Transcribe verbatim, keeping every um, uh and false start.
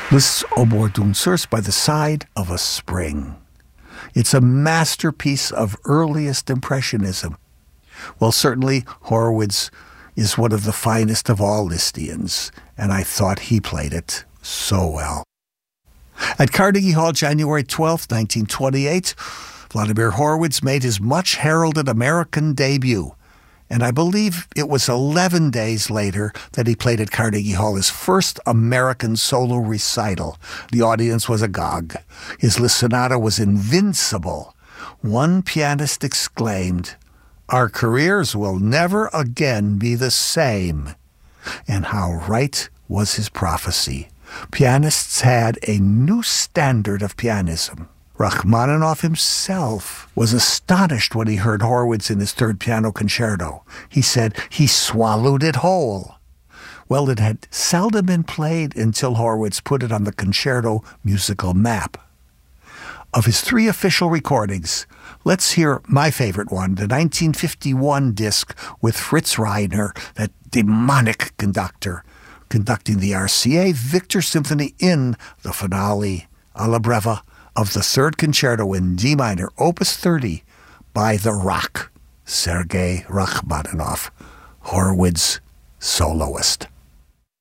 Liszt's Oboe d'une Source by the Side of a Spring. It's a masterpiece of earliest Impressionism. Well, certainly Horowitz is one of the finest of all Lisztians, and I thought he played it so well. At Carnegie Hall, January twelfth, nineteen twenty-eight, Vladimir Horowitz made his much-heralded American debut, and I believe it was eleven days later that he played at Carnegie Hall his first American solo recital. The audience was agog. His Liszt Sonata was invincible. One pianist exclaimed, "Our careers will never again be the same." And how right was his prophecy. Pianists had a new standard of pianism. Rachmaninoff himself was astonished when he heard Horowitz in his third piano concerto. He said he swallowed it whole. Well, it had seldom been played until Horowitz put it on the concerto musical map. Of his three official recordings, let's hear my favorite one, the nineteen fifty-one disc with Fritz Reiner, that demonic conductor, conducting the R C A Victor Symphony in the finale, alla breve, of the third concerto in D minor, Opus thirty, by the Rock, Sergei Rachmaninoff, Horowitz soloist.